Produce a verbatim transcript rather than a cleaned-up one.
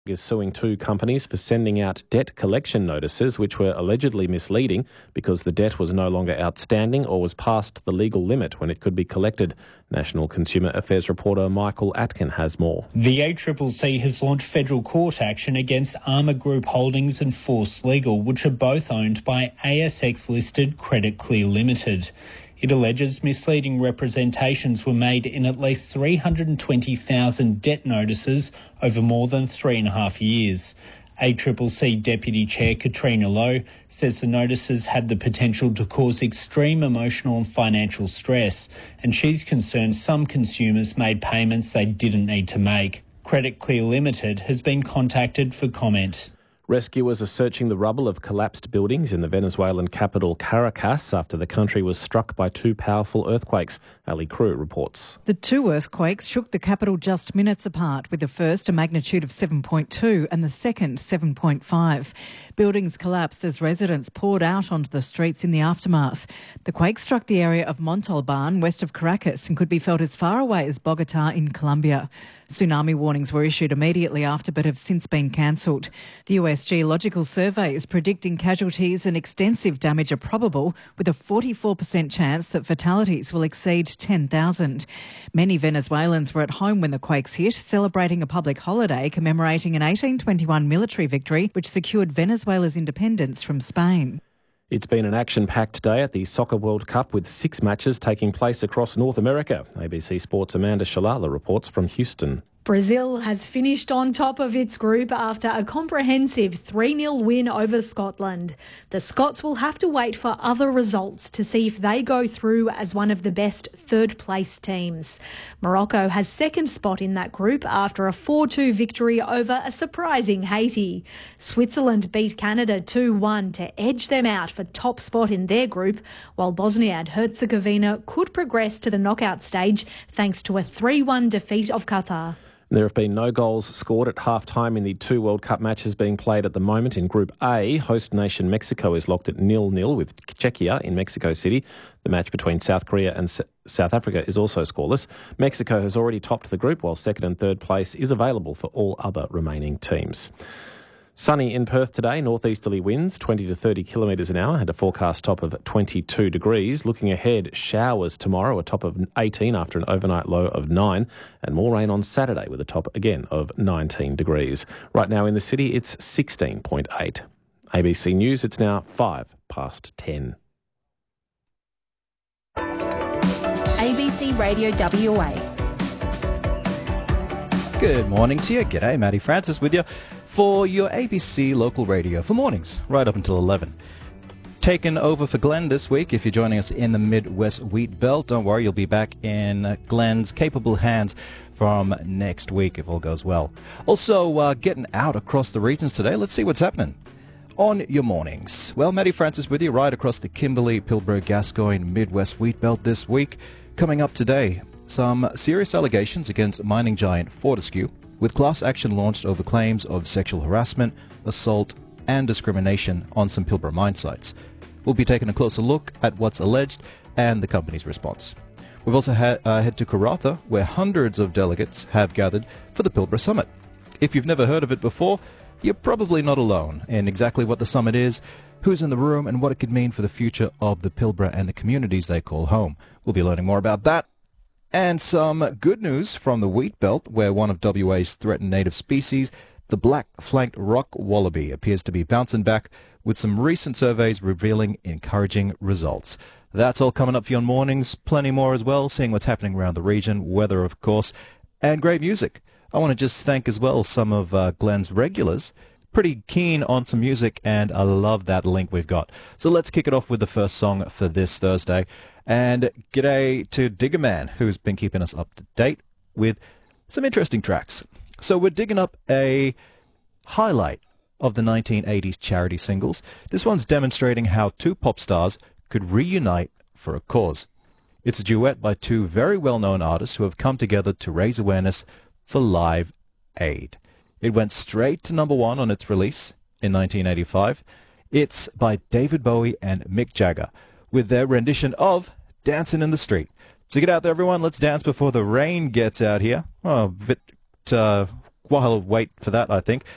is suing two companies for sending out debt collection notices which were allegedly misleading because the debt was no longer outstanding or was past the legal limit when it could be collected. National Consumer Affairs reporter Michael Atkin has more. The A C C C has launched federal court action against Armour Group Holdings and Force Legal, which are both owned by A S X-listed Credit Clear Limited. It alleges misleading representations were made in at least three hundred twenty thousand debt notices over more than three and a half years. A C C C Deputy Chair Katrina Lowe says the notices had the potential to cause extreme emotional and financial stress, and she's concerned some consumers made payments they didn't need to make. Credit Clear Limited has been contacted for comment. Rescuers are searching the rubble of collapsed buildings in the Venezuelan capital Caracas after the country was struck by two powerful earthquakes. Ali Crew reports. The two earthquakes shook the capital just minutes apart, with the first a magnitude of seven point two and the second seven point five. Buildings collapsed as residents poured out onto the streets in the aftermath. The quake struck the area of Montalban, west of Caracas, and could be felt as far away as Bogota in Colombia. Tsunami warnings were issued immediately after but have since been cancelled. The U S Geological Survey is predicting casualties and extensive damage are probable, with a forty-four percent chance that fatalities will exceed ten thousand. Many Venezuelans were at home when the quakes hit, celebrating a public holiday commemorating an eighteen twenty-one military victory which secured Venezuela's independence from Spain. It's been an action-packed day at the Soccer World Cup with six matches taking place across North America. A B C Sports' Amanda Shalala reports from Houston. Brazil has finished on top of its group after a comprehensive three nil win over Scotland. The Scots will have to wait for other results to see if they go through as one of the best third-place teams. Morocco has second spot in that group after a four two victory over a surprising Haiti. Switzerland beat Canada two one to edge them out for top spot in their group, while Bosnia and Herzegovina could progress to the knockout stage thanks to a three one defeat of Qatar. There have been no goals scored at half-time in the two World Cup matches being played at the moment. In Group A, host nation Mexico is locked at nil nil with Czechia in Mexico City. The match between South Korea and S- South Africa is also scoreless. Mexico has already topped the group, while second and third place is available for all other remaining teams. Sunny in Perth today, northeasterly winds twenty to thirty kilometres an hour and a forecast top of twenty-two degrees. Looking ahead, showers tomorrow, a top of eighteen after an overnight low of nine, and more rain on Saturday with a top again of nineteen degrees. Right now in the city, it's sixteen point eight. A B C News, it's now five past ten. A B C Radio W A. Good morning to you. G'day, Matty Francis with you for your A B C local radio for mornings, right up until eleven. Taken over for Glenn this week. If you're joining us in the Midwest Wheat Belt, don't worry, you'll be back in Glenn's capable hands from next week if all goes well. Also, uh, getting out across the regions today. Let's see what's happening on your mornings. Well, Matty Francis with you right across the Kimberley, Pilbara, Gascoyne, Midwest Wheat Belt this week. Coming up today, some serious allegations against mining giant Fortescue, with class action launched over claims of sexual harassment, assault and discrimination on some Pilbara mine sites. We'll be taking a closer look at what's alleged and the company's response. We've also had, uh, head to Karratha, where hundreds of delegates have gathered for the Pilbara Summit. If you've never heard of it before, you're probably not alone in exactly what the summit is, who's in the room and what it could mean for the future of the Pilbara and the communities they call home. We'll be learning more about that. And some good news from the Wheat Belt, where one of W A's threatened native species, the black-flanked rock wallaby, appears to be bouncing back, with some recent surveys revealing encouraging results. That's all coming up for you on mornings. Plenty more as well, seeing what's happening around the region, weather, of course, and great music. I want to just thank as well some of uh, Glenn's regulars. Pretty keen on some music, and I love that link we've got. So let's kick it off with the first song for this Thursday. And g'day to Digger Man, who's been keeping us up to date with some interesting tracks. So we're digging up a highlight of the nineteen eighties charity singles. This one's demonstrating how two pop stars could reunite for a cause. It's a duet by two very well-known artists who have come together to raise awareness for Live Aid. It went straight to number one on its release in nineteen eighty-five. It's by David Bowie and Mick Jagger, with their rendition of Dancing in the Street. So get out there, everyone. Let's dance before the rain gets out here. Oh, a bit, uh, while I'll wait for that, I think.